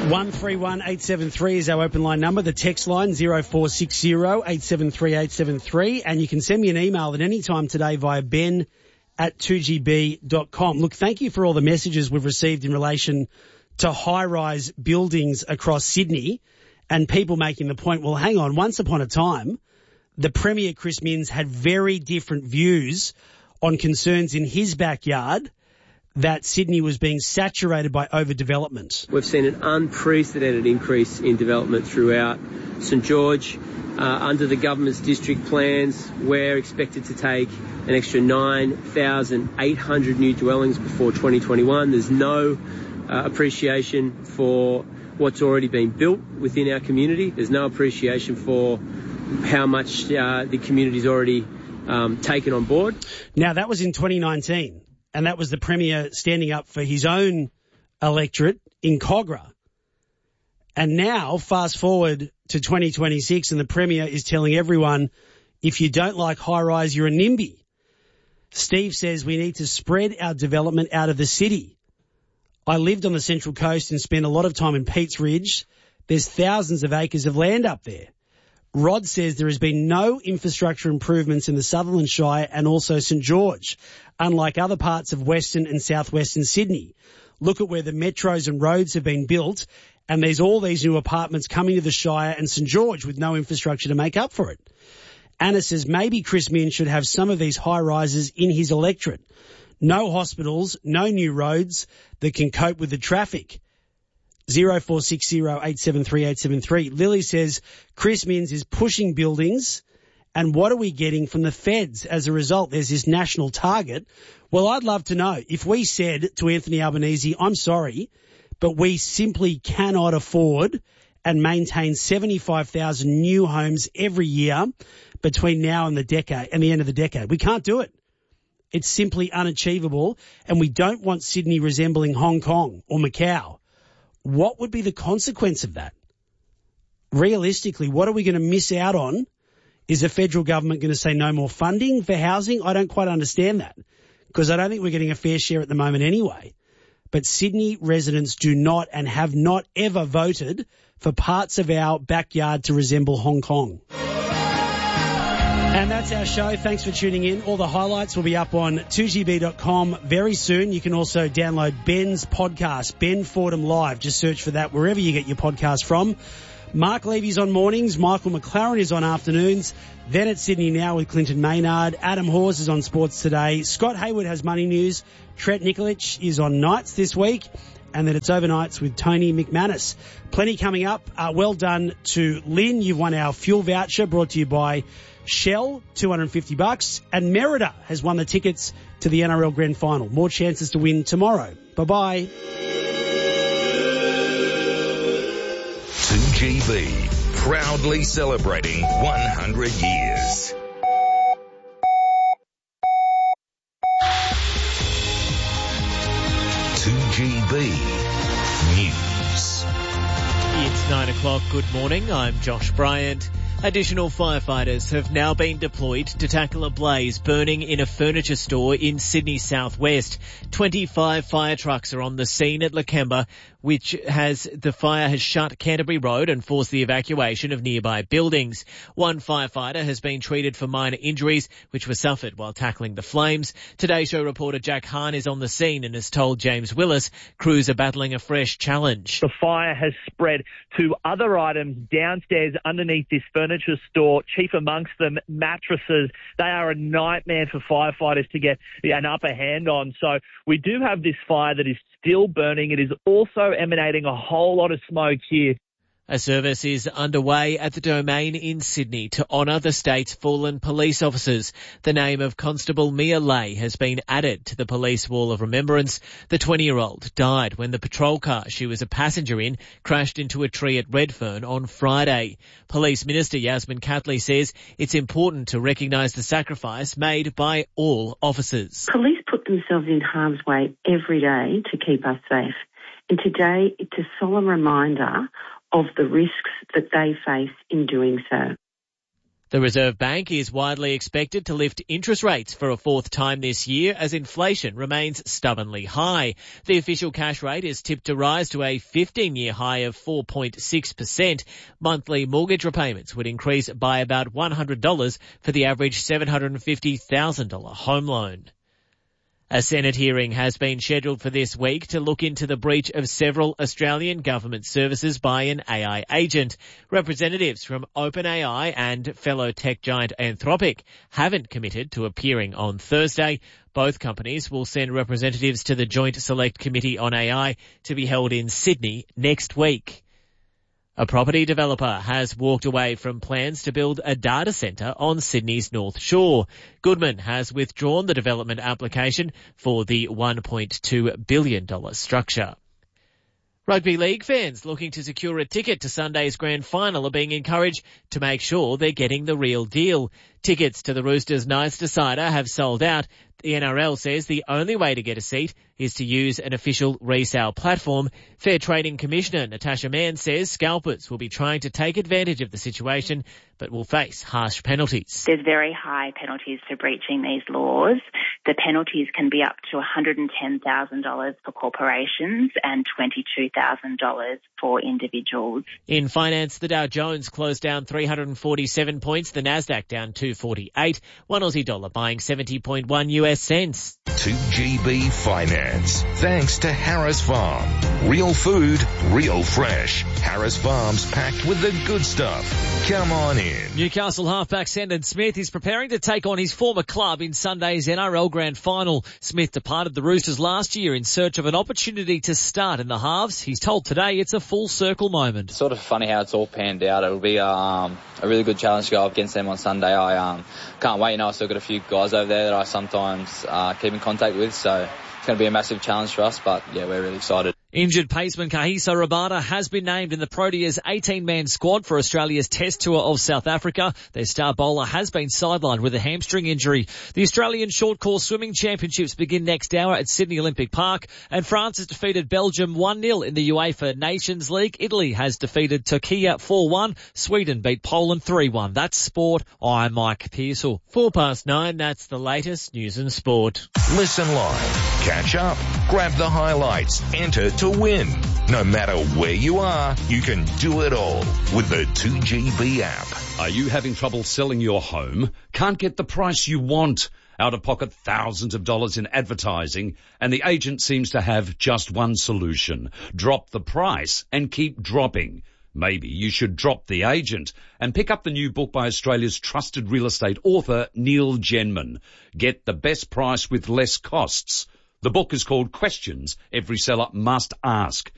131873 is our open line number. The text line 0460 873 873. And you can send me an email at any time today via ben@2gb.com. Look, thank you for all the messages we've received in relation to high-rise buildings across Sydney and people making the point, well, hang on, once upon a time, the Premier, Chris Minns, had very different views on concerns in his backyard that Sydney was being saturated by overdevelopment. We've seen an unprecedented increase in development throughout St George. Under the government's district plans, we're expected to take an extra 9,800 new dwellings before 2021. There's no appreciation for what's already been built within our community. There's no appreciation for how much the community's already taken on board. Now, that was in 2019. And that was the Premier standing up for his own electorate in Cogra. And now, fast forward to 2026, and the Premier is telling everyone, if you don't like high-rise, you're a NIMBY. Steve says we need to spread our development out of the city. I lived on the Central Coast and spent a lot of time in Pete's Ridge. There's thousands of acres of land up there. Rod says there has been no infrastructure improvements in the Sutherland Shire and also St George, unlike other parts of Western and southwestern Sydney. Look at where the metros and roads have been built, and there's all these new apartments coming to the Shire and St George with no infrastructure to make up for it. Anna says maybe Chris Minns should have some of these high-rises in his electorate. No hospitals, no new roads that can cope with the traffic. 0460 873 873. Lily says Chris Minns is pushing buildings, and what are we getting from the feds as a result? There's this national target. Well, I'd love to know if we said to Anthony Albanese, I'm sorry, but we simply cannot afford and maintain 75,000 new homes every year between now and the end of the decade. We can't do it. It's simply unachievable, and we don't want Sydney resembling Hong Kong or Macau. What would be the consequence of that? Realistically, what are we going to miss out on? Is the federal government going to say no more funding for housing? I don't quite understand that, because I don't think we're getting a fair share at the moment anyway. But Sydney residents do not and have not ever voted for parts of our backyard to resemble Hong Kong. And that's our show. Thanks for tuning in. All the highlights will be up on 2gb.com very soon. You can also download Ben's podcast, Ben Fordham Live. Just search for that wherever you get your podcast from. Mark Levy's on mornings. Michael McLaren is on afternoons. Then at Sydney Now with Clinton Maynard. Adam Hawes is on Sports Today. Scott Hayward has money news. Trent Nikolic is on nights this week. And then it's overnights with Tony McManus. Plenty coming up. Well done to Lynn. You've won our fuel voucher brought to you by Shell, $250, and Merida has won the tickets to the NRL Grand Final. More chances to win tomorrow. Bye-bye. 2GB, proudly celebrating 100 years. News. It's 9 o'clock. Good morning. I'm Josh Bryant. Additional firefighters have now been deployed to tackle a blaze burning in a furniture store in Sydney southwest. 25 fire trucks are on the scene at Lakemba, the fire has shut Canterbury Road and forced the evacuation of nearby buildings. One firefighter has been treated for minor injuries, which were suffered while tackling the flames. Today Show reporter Jack Hahn is on the scene and has told James Willis crews are battling a fresh challenge. The fire has spread to other items downstairs underneath this furniture store, chief amongst them mattresses. They are a nightmare for firefighters to get an upper hand on. So we do have this fire that is still burning. It is also emanating a whole lot of smoke here. A service is underway at the Domain in Sydney to honour the state's fallen police officers. The name of Constable Mia Lay has been added to the police wall of remembrance. The 20-year-old died when the patrol car she was a passenger in crashed into a tree at Redfern on Friday. Police Minister Yasmin Catley says it's important to recognise the sacrifice made by all officers. Police put themselves in harm's way every day to keep us safe. And today it's a solemn reminder of the risks that they face in doing so. The Reserve Bank is widely expected to lift interest rates for a fourth time this year as inflation remains stubbornly high. The official cash rate is tipped to rise to a 15-year high of 4.6%. Monthly mortgage repayments would increase by about $100 for the average $750,000 home loan. A Senate hearing has been scheduled for this week to look into the breach of several Australian government services by an AI agent. Representatives from OpenAI and fellow tech giant Anthropic haven't committed to appearing on Thursday. Both companies will send representatives to the Joint Select Committee on AI to be held in Sydney next week. A property developer has walked away from plans to build a data centre on Sydney's North Shore. Goodman has withdrawn the development application for the $1.2 billion structure. Rugby league fans looking to secure a ticket to Sunday's grand final are being encouraged to make sure they're getting the real deal. Tickets to the Roosters Knights decider have sold out. The NRL says the only way to get a seat is to use an official resale platform. Fair Trading Commissioner Natasha Mann says scalpers will be trying to take advantage of the situation but will face harsh penalties. There's very high penalties for breaching these laws. The penalties can be up to $110,000 for corporations and $22,000 for individuals. In finance, the Dow Jones closed down 347 points, the Nasdaq down 248, one Aussie dollar buying 70.1 US cents. 2GB Finance. Thanks to Harris Farm. Real food, real fresh. Harris Farm's packed with the good stuff. Come on in. Newcastle halfback Sandon Smith is preparing to take on his former club in Sunday's NRL Grand Final. Smith departed the Roosters last year in search of an opportunity to start in the halves. He's told today it's a full circle moment. Sort of funny how it's all panned out. It'll be a really good challenge to go up against them on Sunday. I can't wait. I've still got a few guys over there that I sometimes keep in contact with, so it's going to be a massive challenge for us, but yeah, we're really excited. Injured paceman Kahiso Rabada has been named in the Proteas 18-man squad for Australia's Test Tour of South Africa. Their star bowler has been sidelined with a hamstring injury. The Australian Short Course Swimming Championships begin next hour at Sydney Olympic Park, and France has defeated Belgium 1-0 in the UEFA Nations League. Italy has defeated Turkey 4-1. Sweden beat Poland 3-1. That's sport. I'm Mike Pearsall. 9:04, that's the latest news and sport. Listen live, catch up, grab the highlights, enter to win. No matter where you are, you can do it all with the 2GB app. Are you having trouble selling your home? Can't get the price you want? Out of pocket thousands of dollars in advertising, and the agent seems to have just one solution. Drop the price and keep dropping. Maybe you should drop the agent and pick up the new book by Australia's trusted real estate author, Neil Genman. Get the best price with less costs. The book is called Questions Every Seller Must Ask.